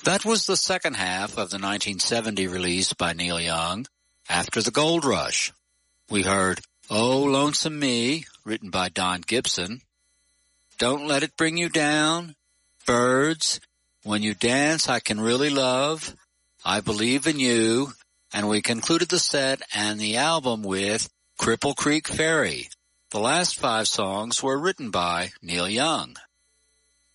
That was the second half of the 1970 release by Neil Young, After the Gold Rush. We heard Oh Lonesome Me, written by Don Gibson, Don't Let It Bring You Down, Birds, When You Dance I Can Really Love, I Believe in You, and we concluded the set and the album with Cripple Creek Ferry. The last 5 songs were written by Neil Young.